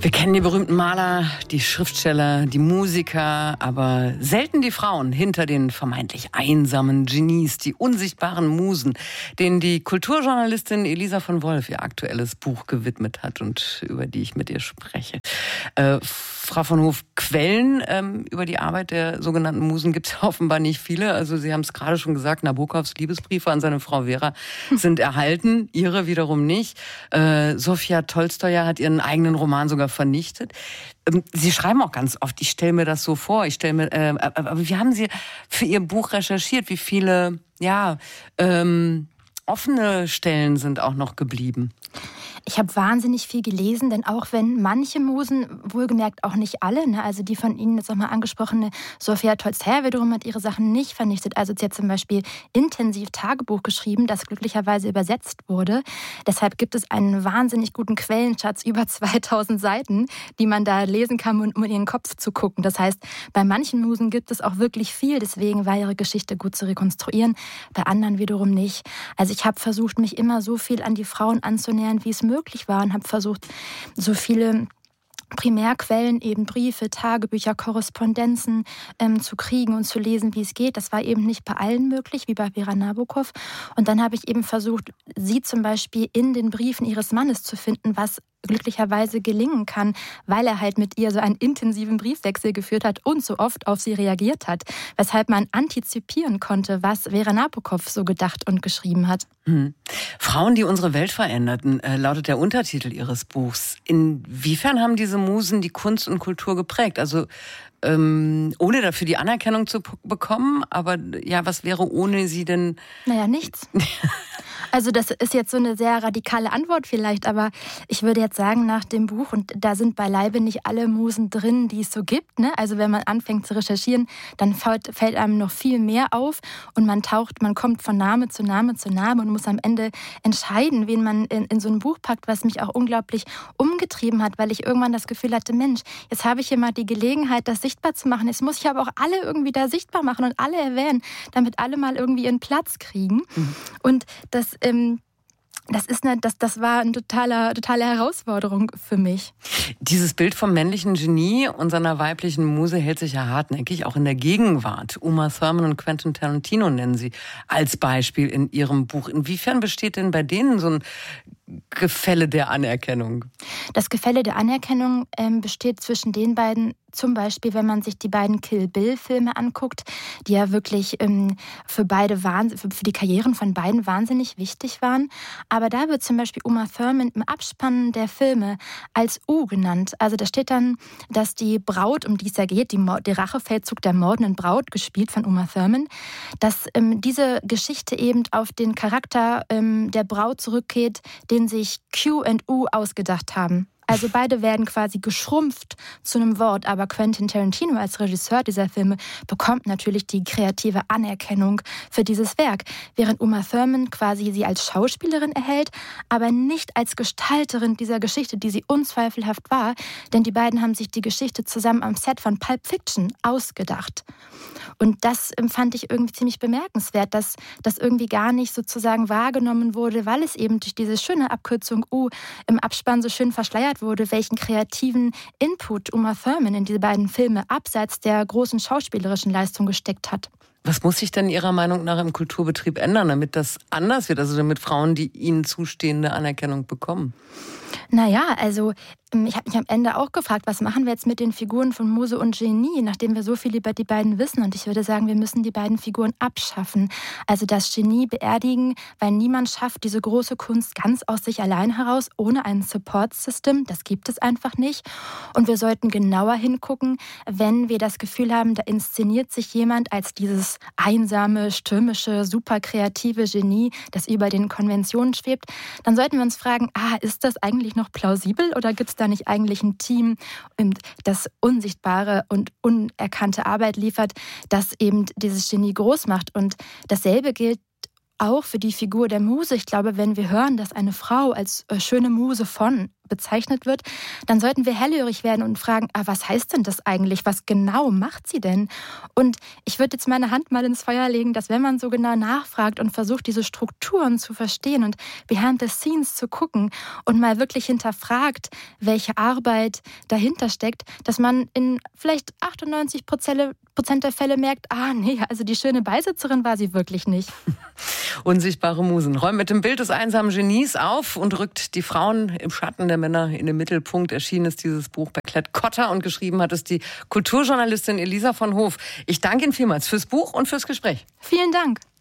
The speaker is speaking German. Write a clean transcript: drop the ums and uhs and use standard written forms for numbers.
Wir kennen die berühmten Maler, die Schriftsteller, die Musiker, aber selten die Frauen hinter den vermeintlich einsamen Genies, die unsichtbaren Musen, denen die Kulturjournalistin Elisa von Wolf ihr aktuelles Buch gewidmet hat und über die ich mit ihr spreche. Frau von Hoof, Quellen über die Arbeit der sogenannten Musen gibt es offenbar nicht viele. Also Sie haben es gerade schon gesagt, Nabokovs Liebesbriefe an seine Frau Vera sind erhalten, ihre wiederum nicht. Sofia Tolstoja hat ihren eigenen Roman sogar vernichtet. Sie schreiben auch ganz oft, ich stelle mir das so vor, aber wie haben Sie für Ihr Buch recherchiert? Wie viele, offene Stellen sind auch noch geblieben? Ich habe wahnsinnig viel gelesen, denn auch wenn manche Musen, wohlgemerkt auch nicht alle, also die von Ihnen jetzt nochmal angesprochene Sofia Tolstoja wiederum hat ihre Sachen nicht vernichtet. Also sie hat zum Beispiel intensiv Tagebuch geschrieben, das glücklicherweise übersetzt wurde. Deshalb gibt es einen wahnsinnig guten Quellenschatz, über 2000 Seiten, die man da lesen kann, um in ihren Kopf zu gucken. Das heißt, bei manchen Musen gibt es auch wirklich viel, deswegen war ihre Geschichte gut zu rekonstruieren, bei anderen wiederum nicht. Also ich habe versucht, mich immer so viel an die Frauen anzunähern, wie es möglich war und habe versucht, so viele Primärquellen, eben Briefe, Tagebücher, Korrespondenzen zu kriegen und zu lesen, wie es geht. Das war eben nicht bei allen möglich, wie bei Vera Nabokov. Und dann habe ich eben versucht, sie zum Beispiel in den Briefen ihres Mannes zu finden, was glücklicherweise gelingen kann, weil er halt mit ihr so einen intensiven Briefwechsel geführt hat und so oft auf sie reagiert hat, weshalb man antizipieren konnte, was Vera Nabokov so gedacht und geschrieben hat. Frauen, die unsere Welt veränderten, lautet der Untertitel Ihres Buchs. Inwiefern haben diese Musen die Kunst und Kultur geprägt? Also ohne dafür die Anerkennung zu bekommen, aber ja, was wäre ohne sie denn? Naja, nichts. Also das ist jetzt so eine sehr radikale Antwort vielleicht, aber ich würde jetzt sagen, nach dem Buch, und da sind beileibe nicht alle Musen drin, die es so gibt, ne? Also wenn man anfängt zu recherchieren, dann fällt einem noch viel mehr auf und man kommt von Name zu Name zu Name und muss am Ende entscheiden, wen man in so ein Buch packt, was mich auch unglaublich umgetrieben hat, weil ich irgendwann das Gefühl hatte, Mensch, jetzt habe ich hier mal die Gelegenheit, das sichtbar zu machen. Jetzt muss ich aber auch alle irgendwie da sichtbar machen und alle erwähnen, damit alle mal irgendwie ihren Platz kriegen. Und das war eine totale Herausforderung für mich. Dieses Bild vom männlichen Genie und seiner weiblichen Muse hält sich ja hartnäckig, auch in der Gegenwart. Uma Thurman und Quentin Tarantino nennen Sie als Beispiel in Ihrem Buch. Inwiefern besteht denn bei denen so ein Gefälle der Anerkennung? Das Gefälle der Anerkennung besteht zwischen den beiden, zum Beispiel, wenn man sich die beiden Kill Bill-Filme anguckt, die ja wirklich für die Karrieren von beiden wahnsinnig wichtig waren. Aber da wird zum Beispiel Uma Thurman im Abspann der Filme als U genannt. Also da steht dann, dass die Braut, um die es ja geht, der Rachefeldzug der mordenden Braut, gespielt von Uma Thurman, dass diese Geschichte eben auf den Charakter der Braut zurückgeht, den sich Q und U ausgedacht haben. Also beide werden quasi geschrumpft zu einem Wort, aber Quentin Tarantino als Regisseur dieser Filme bekommt natürlich die kreative Anerkennung für dieses Werk, während Uma Thurman quasi sie als Schauspielerin erhält, aber nicht als Gestalterin dieser Geschichte, die sie unzweifelhaft war, denn die beiden haben sich die Geschichte zusammen am Set von Pulp Fiction ausgedacht. Und das fand ich irgendwie ziemlich bemerkenswert, dass das irgendwie gar nicht sozusagen wahrgenommen wurde, weil es eben durch diese schöne Abkürzung U im Abspann so schön verschleiert wurde, welchen kreativen Input Uma Thurman in diese beiden Filme abseits der großen schauspielerischen Leistung gesteckt hat. Was muss sich denn Ihrer Meinung nach im Kulturbetrieb ändern, damit das anders wird, also damit Frauen die ihnen zustehende Anerkennung bekommen? Naja, also ich habe mich am Ende auch gefragt, was machen wir jetzt mit den Figuren von Muse und Genie, nachdem wir so viel über die beiden wissen. Und ich würde sagen, wir müssen die beiden Figuren abschaffen. Also das Genie beerdigen, weil niemand schafft diese große Kunst ganz aus sich allein heraus, ohne ein Support-System. Das gibt es einfach nicht. Und wir sollten genauer hingucken, wenn wir das Gefühl haben, da inszeniert sich jemand als dieses einsame, stürmische, super kreative Genie, das über den Konventionen schwebt. Dann sollten wir uns fragen, ist das eigentlich noch plausibel oder gibt es da nicht eigentlich ein Team, das unsichtbare und unerkannte Arbeit liefert, das eben dieses Genie groß macht? Und dasselbe gilt auch für die Figur der Muse. Ich glaube, wenn wir hören, dass eine Frau als schöne Muse von bezeichnet wird, dann sollten wir hellhörig werden und fragen, was heißt denn das eigentlich? Was genau macht sie denn? Und ich würde jetzt meine Hand mal ins Feuer legen, dass wenn man so genau nachfragt und versucht, diese Strukturen zu verstehen und behind the scenes zu gucken und mal wirklich hinterfragt, welche Arbeit dahinter steckt, dass man in vielleicht 98% der Fälle merkt, nee, also die schöne Beisitzerin war sie wirklich nicht. Unsichtbare Musen räumt mit dem Bild des einsamen Genies auf und rückt die Frauen im Schatten der Männer in den Mittelpunkt. Erschienen ist dieses Buch bei Klett-Cotta und geschrieben hat es die Kulturjournalistin Elisa von Hoof. Ich danke Ihnen vielmals fürs Buch und fürs Gespräch. Vielen Dank.